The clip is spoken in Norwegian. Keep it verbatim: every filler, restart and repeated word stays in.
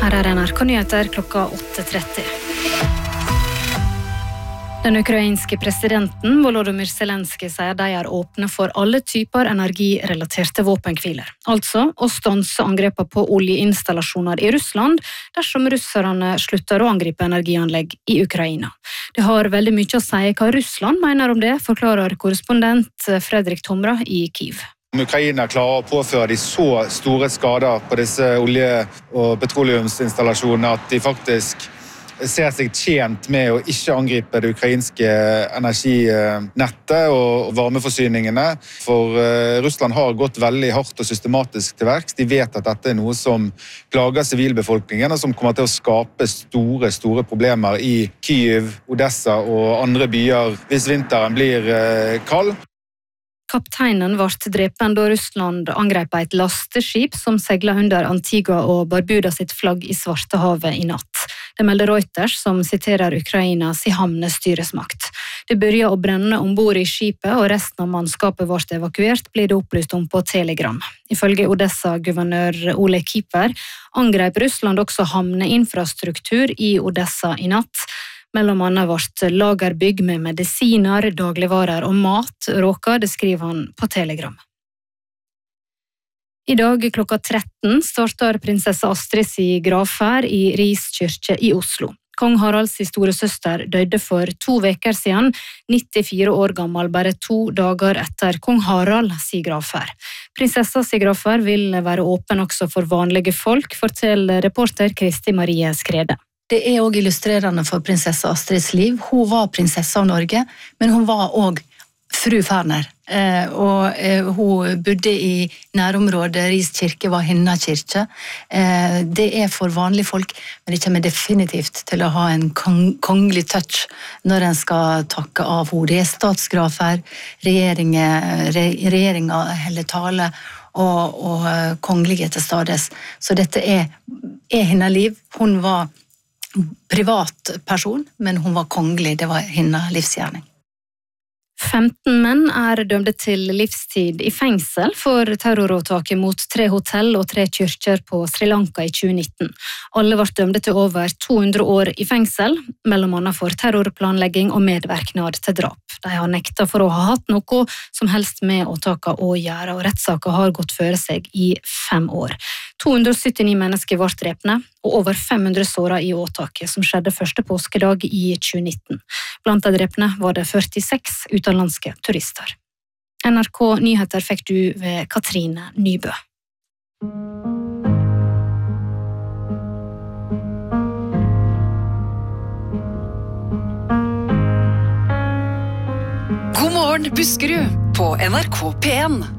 Her er N R K-nyheter klokka åtte tretti. Den ukrainske presidenten Volodymyr Zelenskyj sier de er åpne for alle typer energirelaterte våpenkviler. Altså å stanse angrepa på oljeinstallasjoner i Russland dersom russerne slutter å angripe energianlegg i Ukraina. Det har veldig mye å si hva Russland mener om det, forklarer korrespondent Fredrik Tomra i Kyiv. Om Ukraina klarer å påføre de så store skader på disse olje- og petroleumsinstallasjonene at de faktisk ser seg tjent med å ikke angripe det ukrainske energinettet og varmeforsyningene. For Russland har gått veldig hardt og systematisk til verks. De vet at dette er noe som plager sivilbefolkningen, og som kommer til å skape store, store problemer i Kyiv, Odessa og andre byer hvis vinteren blir kald. Kapteinen ble drepen da Russland angrep et lasteskip som seglet under Antigua og Barbuda sitt flagg i Svartehavet i natt. Det melder Reuters, som siterer Ukrainas havnestyresmakt. Det begynte å brenne ombord i skipet, og resten av mannskapet ble evakuert, blir det opplyst om på Telegram. Ifølge Odessa-guvernør Ole Kiper angrep Russland også havneinfrastruktur i Odessa i natt. Mellom annet ble lagerbygg med medisiner, dagligvarer og mat råka, det skriver han på Telegram. I dag klokka tretten starter prinsesse Astrids gravferd i Ris kirke i Oslo. Kong Haralds store søster døde for to veker siden, nittifire år gammel, bare to dager etter kong Haralds gravferd. Prinsessas gravferd vil være åpen også for vanlige folk, forteller reporter Kristi Marie Skrede. Det er også illustrerende for prinsesse Astrids liv. Hun var prinsesse av Norge, men hun var også fru Ferner. Eh, og eh, hun bodde i nærområdet, Ris kirke var hennes kirke. Eh, det er for vanlige folk, men det kommer definitivt til å ha en kong kongelig touch når en skal takke av henne. Det er statsgravferd, regjeringen, re, regjeringen heller tale, og, og kongelige til stades. Så dette er, er hennes liv. Hun var privatperson, men hun var kongelig, det var hennes livsgjerning. femten menn er dømte til livstid i fengsel for terroråtaket mot tre hotell og tre kirker på Sri Lanka i tjue nitten. Alle ble dømte til over to hundre år i fengsel, mellom annet for terrorplanlegging og medvirkning til drap. De har nekta for å ha hatt noe som helst med åtaket å gjøre, og rettssaken har gått føre seg i fem år. to hundre syttini mennesker ble drepne, og over fem hundre såret i åtaket, som skjedde første påskedag i tjue nitten. Blant de drepne var det førtiseks utenlandske turister. N R K Nyheter fikk du ved Katrine Nybø. God morgen, Buskerud, på N R K P en.